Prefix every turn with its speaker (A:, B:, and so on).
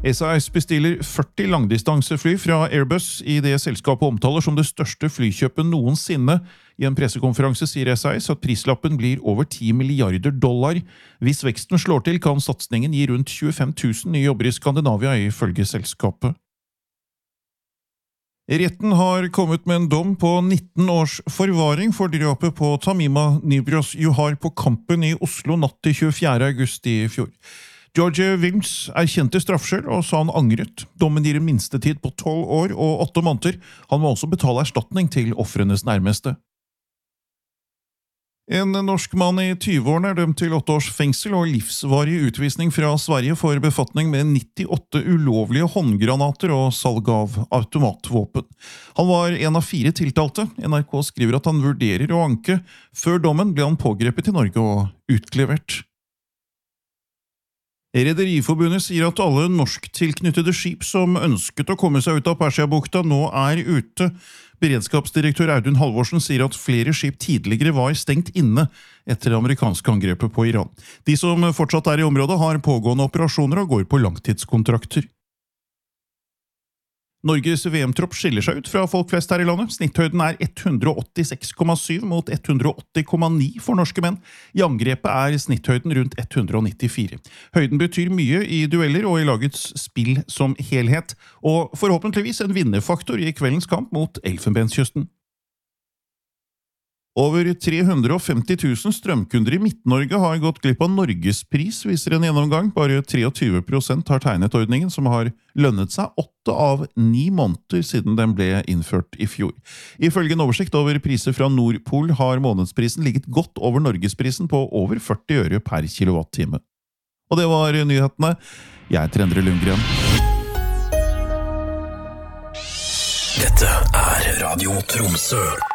A: SAS bestiller 40 langdistansefly fra Airbus I det selskapet omtaler som det største flykjøpet noensinne. I en pressekonferanse sier SAS at prislappen blir over $10 milliarder. Hvis veksten slår til, kan satsningen gi rundt 25 000 nye jobber I Skandinavia ifølge selskapet. Retten har kommet med en dom på 19 års forvaring for drapet på Tamima Nybros Johar på Kampen I Oslo natt til 24. august I fjor. George Wilms erkjente straffskyld og sa han angret. Dommen gir en minstetid på 12 år og 8 måneder. Han må også betale erstatning til offrenes nærmeste. En norsk mann I 20-årene dømt til 8 års fengsel og livsvarig utvisning fra Sverige for befatning med 98 ulovlige håndgranater og salg av automatvåpen. Han var en av 4 tiltalte. NRK skriver at han vurderer å anke. Før dommen ble han pågrepet I Norge og utlevert. Rederiforbundet sier at alle norsktilknyttede skip som ønsket å komme seg ut av Persiabukta nå ute. Beredskapsdirektør Audun Halvorsen sier at flere skip tidligere var stengt inne etter det amerikanske angrepet på Iran. De som fortsatt I området har pågående operasjoner og går på langtidskontrakter. Norges VM-tropp skiller seg ut fra folk flest her I landet. Snitthøyden 186,7 mot 180,9 for norske menn. I angrepet snitthøyden rundt 194. Høyden betyr mye I dueller og I lagets spill som helhet, og forhåpentligvis en vinnerfaktor I kveldens kamp mot Elfenbenskysten. Over 350 000 strømkunder I Midt-Norge har gått glipp av Norgespris, viser en gjennomgang. Bare 23% har tegnet ordningen, som har lønnet seg 8 av 9 måneder siden den ble innført I fjor. Ifølge en oversikt over priser fra Nordpol har månedsprisen ligget godt over Norgesprisen på over 40 øre per kilowattime. Og det var nyhetene. Jeg Endre Lundgren.
B: Dette Radio Tromsø.